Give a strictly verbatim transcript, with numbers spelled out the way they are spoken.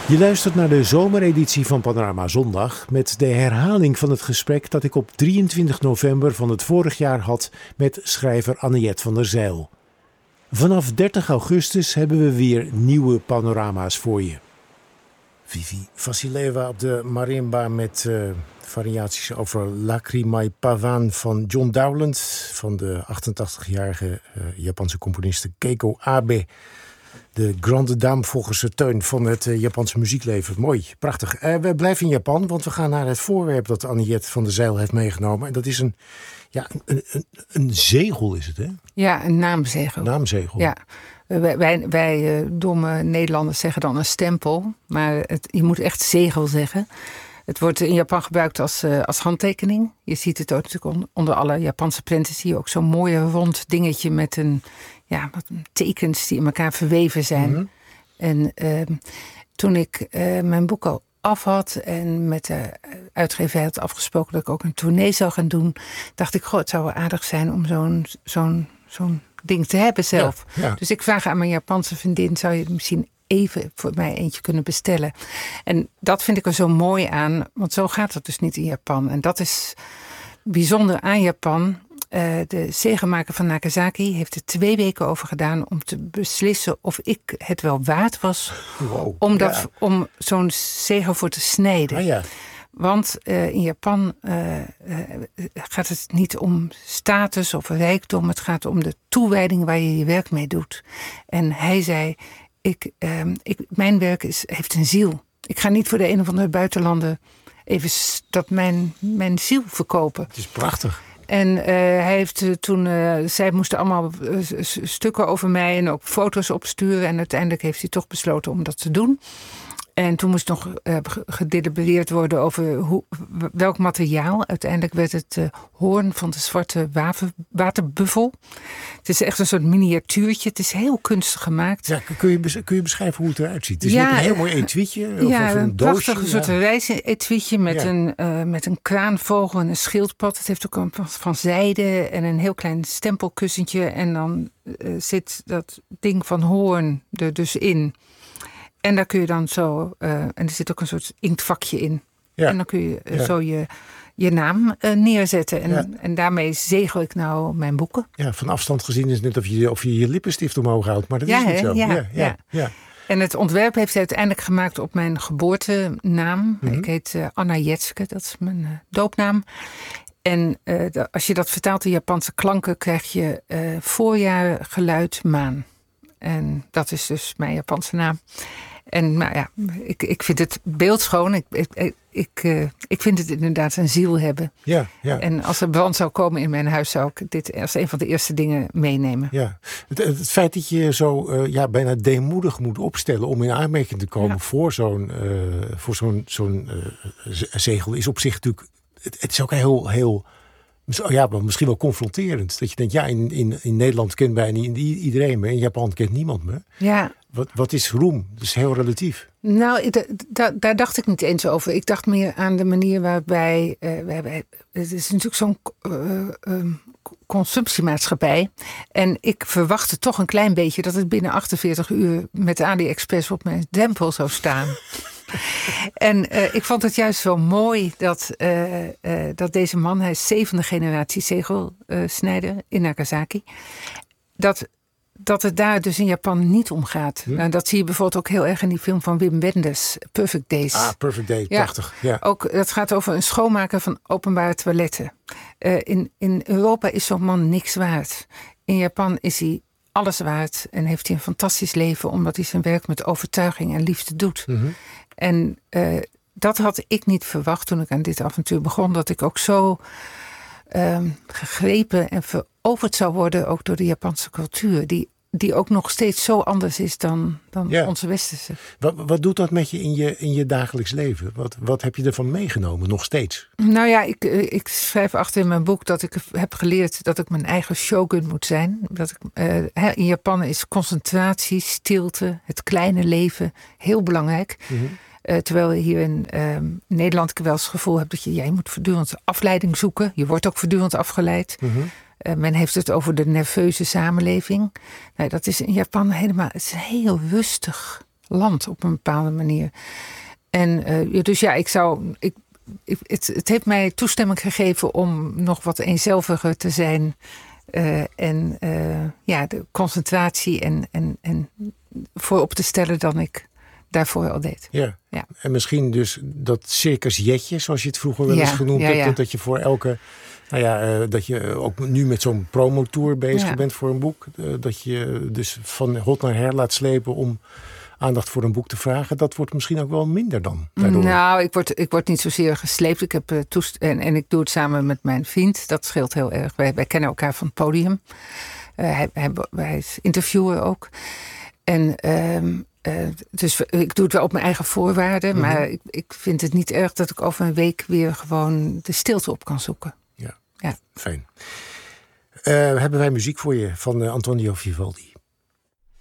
Je luistert naar de zomereditie van Panorama Zondag met de herhaling van het gesprek dat ik op drieëntwintig november van het vorig jaar had met schrijver Anne-Jet van der Zijl. Vanaf dertig augustus hebben we weer nieuwe panorama's voor je. Vivi Vassileva op de marimba met uh, variaties over Lacrimai Pavan van John Dowland, van de achtentachtigjarige uh, Japanse componiste Keiko Abe. De grande dame volgens de teun van het uh, Japanse muziekleven. Mooi, prachtig. Uh, we blijven in Japan, want we gaan naar het voorwerp dat Anne-Jet van der Zijl heeft meegenomen. En dat is een, ja, een, een, een zegel, is het, hè? Ja, een naamzegel. Naamzegel. Ja. Wij, wij, wij uh, domme Nederlanders zeggen dan een stempel. Maar het, je moet echt zegel zeggen. Het wordt in Japan gebruikt als, uh, als handtekening. Je ziet het ook natuurlijk on, onder alle Japanse prenten. Zie je ook zo'n mooi rond dingetje met een, ja, wat tekens die in elkaar verweven zijn. Mm-hmm. En uh, toen ik uh, mijn boek al af had en met de uitgever had afgesproken dat ik ook een tournee zou gaan doen, dacht ik, goh, het zou wel aardig zijn om zo'n, zo'n, zo'n ding te hebben zelf. Ja, ja. Dus ik vraag aan mijn Japanse vriendin, zou je misschien even voor mij eentje kunnen bestellen? En dat vind ik er zo mooi aan, want zo gaat het dus niet in Japan. En dat is bijzonder aan Japan. Uh, de zegenmaker van Nagasaki heeft er twee weken over gedaan om te beslissen of ik het wel waard was wow, om, dat, ja. om zo'n zegel voor te snijden. Ah, ja. Want uh, in Japan uh, uh, gaat het niet om status of rijkdom. Het gaat om de toewijding waar je je werk mee doet. En hij zei, ik, uh, ik, mijn werk is, heeft een ziel. Ik ga niet voor de een of andere buitenlander even dat mijn, mijn ziel verkopen. Het is prachtig. En uh, hij heeft uh, toen, uh, zij moesten allemaal uh, stukken over mij en ook foto's opsturen. En uiteindelijk heeft hij toch besloten om dat te doen. En toen moest nog uh, gedelibereerd worden over hoe, welk materiaal. Uiteindelijk werd het uh, hoorn van de zwarte waver, waterbuffel. Het is echt een soort miniatuurtje. Het is heel kunstig gemaakt. Ja, kun, je, kun je beschrijven hoe het eruit ziet? Het is ja, een heel mooi etuietje. Of, ja, of een, een doosje. prachtig soort ja. reisetuietje met, ja. een, uh, met een kraanvogel en een schildpad. Het heeft ook een van zijde en een heel klein stempelkussentje. En dan uh, zit dat ding van hoorn er dus in. En daar kun je dan zo, uh, en er zit ook een soort inktvakje in. Ja. En dan kun je uh, ja. zo je, je naam uh, neerzetten. En, ja. en daarmee zegel ik nou mijn boeken. Ja, van afstand gezien is het net of je of je, je lippenstift omhoog houdt. Maar dat ja, is niet hè? zo. Ja, ja, ja, ja. ja. En het ontwerp heeft hij uiteindelijk gemaakt op mijn geboortenaam. Mm-hmm. Ik heet uh, Anna Jetske, dat is mijn uh, doopnaam. En uh, de, als je dat vertaalt in Japanse klanken, krijg je uh, voorjaar, geluid, maan. En dat is dus mijn Japanse naam. En nou ja, ik, ik vind het beeldschoon. Ik, ik, ik, uh, ik vind het inderdaad een ziel hebben. Ja, ja. En als er brand zou komen in mijn huis, zou ik dit als een van de eerste dingen meenemen. Ja. Het, het feit dat je zo uh, ja, bijna deemoedig moet opstellen om in aanmerking te komen ja. voor zo'n, uh, voor zo'n, zo'n uh, zegel is op zich natuurlijk. Het, het is ook heel, heel ja, misschien wel confronterend. Dat je denkt, ja, in, in, in Nederland kent bijna iedereen me. In Japan kent niemand me. Ja. Wat, wat is roem? Dat is heel relatief. Nou, da, da, daar dacht ik niet eens over. Ik dacht meer aan de manier waarbij Uh, waarbij het is natuurlijk zo'n uh, uh, consumptiemaatschappij. En ik verwachtte toch een klein beetje dat het binnen achtenveertig uur met AliExpress op mijn drempel zou staan. En uh, ik vond het juist zo mooi dat, uh, uh, dat deze man, hij is zevende generatie zegelsnijder in Nagasaki, dat, dat het daar dus in Japan niet om gaat. Hm? Nou, dat zie je bijvoorbeeld ook heel erg in die film van Wim Wenders, Perfect Days. Ah, Perfect Days, ja, prachtig. Ja. Ook, dat gaat over een schoonmaker van openbare toiletten. Uh, in, in Europa is zo'n man niks waard. In Japan is hij alles waard en heeft hij een fantastisch leven omdat hij zijn werk met overtuiging en liefde doet. Mm-hmm. En uh, dat had ik niet verwacht toen ik aan dit avontuur begon. Dat ik ook zo uh, gegrepen en veroverd zou worden ook door de Japanse cultuur. Die, die ook nog steeds zo anders is dan, dan ja. onze westerse. Wat, wat doet dat met je in je, in je dagelijks leven? Wat, wat heb je ervan meegenomen nog steeds? Nou ja, ik, ik schrijf achter in mijn boek dat ik heb geleerd dat ik mijn eigen shogun moet zijn. Dat ik, uh, in Japan is concentratie, stilte, het kleine leven heel belangrijk. Mm-hmm. Uh, terwijl hier in uh, Nederland ik wel eens het gevoel heb dat je, ja, je moet voortdurend afleiding zoeken. Je wordt ook voortdurend afgeleid. Mm-hmm. Uh, men heeft het over de nerveuze samenleving. Nou, dat is in Japan helemaal, het is heel rustig, land op een bepaalde manier. En uh, dus ja, ik zou... Ik, ik, het, het heeft mij toestemming gegeven om nog wat eenzelviger te zijn. Uh, en uh, ja, de concentratie en, en, en voorop te stellen dan ik daarvoor al deed. Ja. Ja. En misschien dus dat circus Jetje, zoals je het vroeger wel eens ja, genoemd ja, hebt. ja. Dat, dat je voor elke... Nou ja, uh, dat je ook nu met zo'n promotour bezig ja. bent voor een boek. Uh, dat je dus van hot naar her laat slepen om aandacht voor een boek te vragen. Dat wordt misschien ook wel minder dan daardoor. Nou, ik word, ik word niet zozeer gesleept. Ik heb, uh, toest- en, en ik doe het samen met mijn vriend. Dat scheelt heel erg. Wij, wij kennen elkaar van het podium. Uh, hij, hij, hij is interviewer ook. En... Uh, Uh, dus ik doe het wel op mijn eigen voorwaarden. Mm-hmm. Maar ik, ik vind het niet erg dat ik over een week weer gewoon de stilte op kan zoeken. Ja, ja. Fijn. Uh, hebben wij muziek voor je van uh, Antonio Vivaldi?